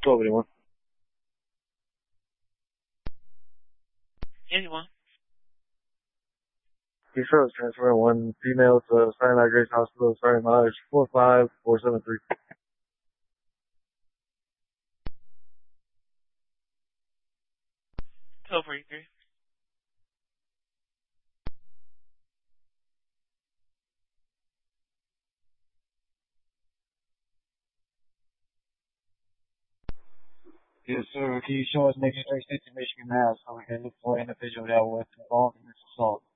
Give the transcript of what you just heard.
1281. Anyone? You sure it's transferring one female to Sinai Grace Hospital, starting mileage 45473. Over 83. Yes, sir. Can you show us negative 36 in Michigan, Mass, so we can look for an individual that was involved in this assault?